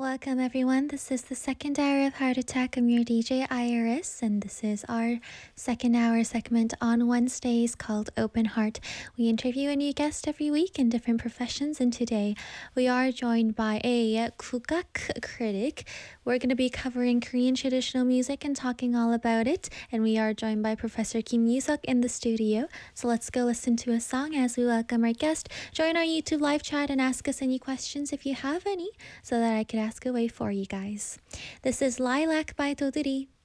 Welcome, everyone. This is the second hour of Heart Attack. I'm your DJ Iris, and this is our second hour segment on Wednesdays called Open Heart. We interview a new guest every week in different professions, and today we are joined by a kukak critic. We're going to be covering Korean traditional music and talking all about it, and we are joined by Professor Kim Yusuk in the studio. So let's go listen to a song as we welcome our guest. Join our YouTube live chat and ask us any questions if you have any, so that I could ask away for you guys. This is Lilac by Doduri.